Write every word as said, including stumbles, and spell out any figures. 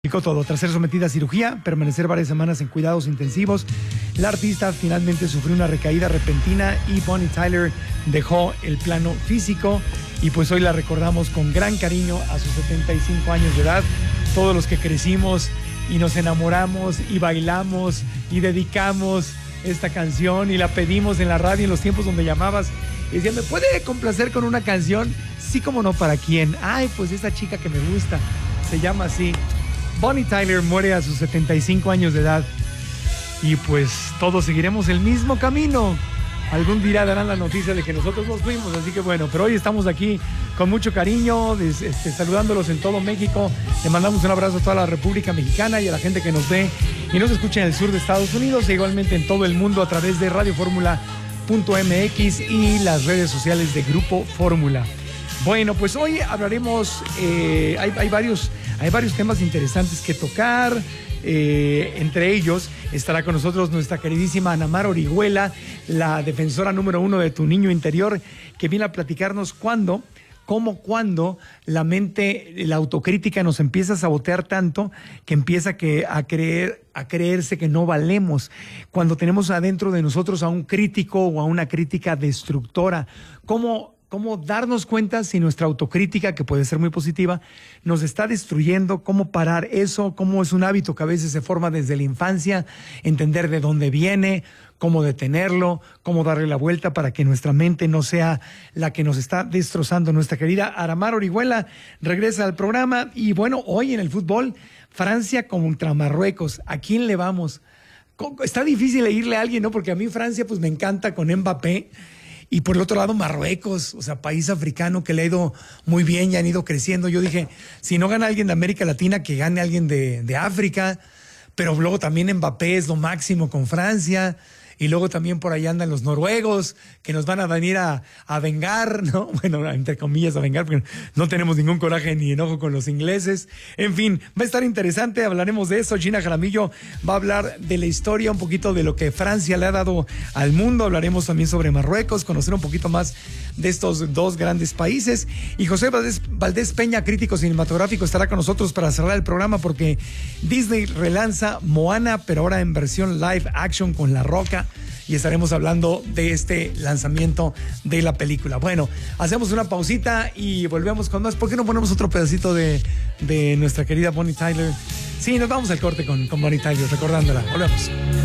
Todo. Tras ser sometida a cirugía, permanecer varias semanas en cuidados intensivos, la artista finalmente sufrió una recaída repentina y Bonnie Tyler dejó el plano físico y pues hoy la recordamos con gran cariño a sus setenta y cinco años de edad. Todos los que crecimos y nos enamoramos y bailamos y dedicamos esta canción y la pedimos en la radio en los tiempos donde llamabas y decían, ¿me puede complacer con una canción? Sí, como no, ¿para quién? Ay, pues esta chica que me gusta, se llama así. Bonnie Tyler muere a sus setenta y cinco años de edad y pues todos seguiremos el mismo camino. Algún día darán la noticia de que nosotros nos fuimos, así que bueno, pero hoy estamos aquí con mucho cariño, este, saludándolos en todo México. Le mandamos un abrazo a toda la República Mexicana y a la gente que nos ve y nos escucha en el sur de Estados Unidos e igualmente en todo el mundo a través de radio fórmula punto m x y las redes sociales de Grupo Fórmula. Bueno, pues hoy hablaremos, eh, hay, hay, varios, hay varios temas interesantes que tocar, eh, entre ellos estará con nosotros nuestra queridísima Ana Mar Orihuela, la defensora número uno de tu niño interior, que viene a platicarnos cuándo, cómo, cuándo la mente, la autocrítica nos empieza a sabotear tanto que empieza que a creer, a creerse que no valemos, cuando tenemos adentro de nosotros a un crítico o a una crítica destructora, cómo... cómo darnos cuenta si nuestra autocrítica, que puede ser muy positiva, nos está destruyendo, cómo parar eso, cómo es un hábito que a veces se forma desde la infancia, entender de dónde viene, cómo detenerlo, cómo darle la vuelta para que nuestra mente no sea la que nos está destrozando. Nuestra querida Ana Mar Orihuela regresa al programa y bueno, hoy en el fútbol, Francia contra Marruecos. ¿A quién le vamos? Está difícil irle a alguien, ¿no? Porque a mí Francia pues me encanta con Mbappé. Y por el otro lado, Marruecos, o sea, país africano que le ha ido muy bien y han ido creciendo. Yo dije, si no gana alguien de América Latina, que gane alguien de, de África. Pero luego también Mbappé es lo máximo con Francia. Y luego también por ahí andan los noruegos, que nos van a venir a, a vengar, ¿no? Bueno, entre comillas, a vengar, porque no tenemos ningún coraje ni enojo con los ingleses. En fin, va a estar interesante, hablaremos de eso. Gina Jaramillo va a hablar de la historia, un poquito de lo que Francia le ha dado al mundo. Hablaremos también sobre Marruecos, conocer un poquito más de estos dos grandes países. Y José Valdés, Valdés Peña, crítico cinematográfico, estará con nosotros para cerrar el programa porque Disney relanza Moana, pero ahora en versión live action con La Roca. Y estaremos hablando de este lanzamiento de la película. Bueno, hacemos una pausita y volvemos con más. ¿Por qué no ponemos otro pedacito de, de nuestra querida Bonnie Tyler? Sí, nos vamos al corte con, con Bonnie Tyler, recordándola. Volvemos.